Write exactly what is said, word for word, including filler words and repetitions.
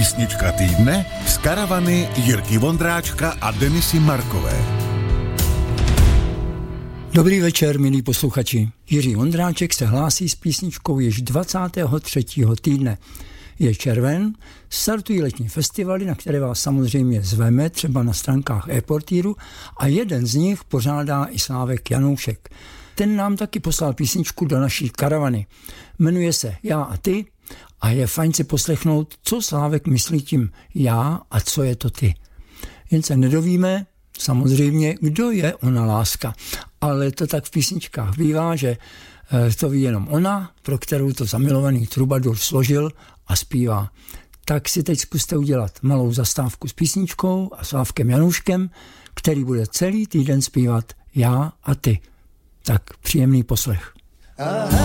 Písnička týdne z karavany Jirky Vondráčka a Denisy Markové. Dobrý večer, milí posluchači. Jiří Vondráček se hlásí s písničkou již dvacátého třetího týdne. Je červen, startují letní festivaly, na které vás samozřejmě zveme, třeba na stránkách e-portýru, a jeden z nich pořádá i Slávek Janoušek. Ten nám taky poslal písničku do naší karavany. Jmenuje se Já a ty a je fajn si poslechnout, co Slávek myslí tím já a co je to ty. Jen se nedovíme, samozřejmě, kdo je ona láska. Ale to tak v písničkách bývá, že to ví jenom ona, pro kterou to zamilovaný trubadur složil a zpívá. Tak si teď zkuste udělat malou zastávku s písničkou a Slávkem Janouškem, který bude celý týden zpívat Já a ty. Tak příjemný poslech. Aha.